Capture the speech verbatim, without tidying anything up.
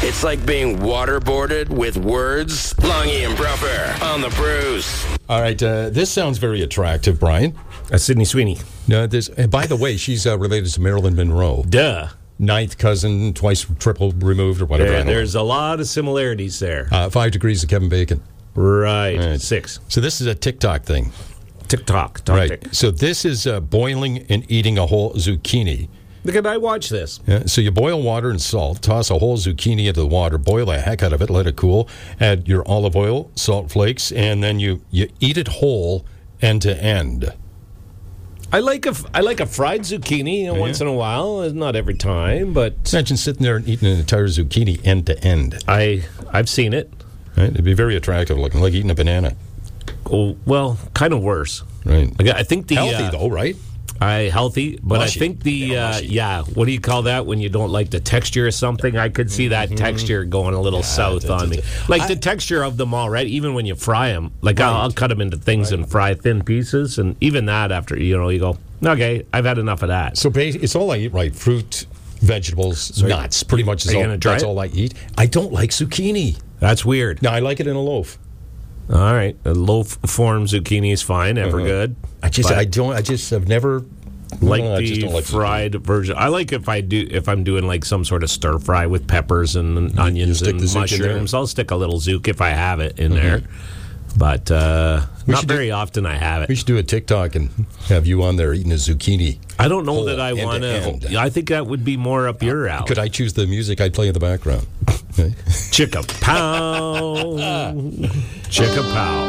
It's like being waterboarded with words. Longy and Bruffer on the Bruce. All right, uh, this sounds very attractive, Brian. Uh, Sydney Sweeney. No, this. And by the way, she's uh, related to Marilyn Monroe. Duh. Ninth cousin, twice triple removed, or whatever. There, there's a lot of similarities there. Uh, five degrees of Kevin Bacon. Right. Right. Six. So this is a TikTok thing. TikTok. Right. Tick. So this is uh, boiling and eating a whole zucchini. Look at I watch this. Yeah, so you boil water and salt, toss a whole zucchini into the water, boil the heck out of it, let it cool, add your olive oil, salt flakes, and then you, you eat it whole end to end. I like a I like a fried zucchini you know, Yeah. once in a while. Not every time, but Imagine sitting there and eating an entire zucchini end to end. I I've seen it. Right? It'd be very attractive looking, like eating a banana. Oh, well, kind of worse. Right. Like, I think the Healthy uh, though, right? I healthy, but Mushy. I think the Yeah, uh, mushy. yeah. What do you call that when you don't like the texture of something? I could see that texture going a little south da, da, on me. da. Like I- the texture of them already. Even when you fry them, like I'll, I'll cut them into things and fry thin pieces, and even that after you know you go, okay, I've had enough of that. So bas- it's all I eat, right? Fruit, vegetables, nuts. Pretty much is are you all, gonna try that's it? all I eat. I don't like zucchini. That's weird. No, I like it in a loaf. All right, a low form zucchini is fine, ever Uh-huh. good. I just, But- I don't, I just have never like no, I just the don't like fried version. I like if I do if I'm doing like some sort of stir fry with peppers and onions stick and the zook in there? mushrooms. I'll stick a little zook if I have it in there, but uh, not should do- very often I have We it. should do a TikTok and have you on there eating a zucchini. I don't know whole that I end to want end. to. I think that would be more up your alley. Could I choose the music I'd play in the background? Okay. Chicka pow, chicka pow.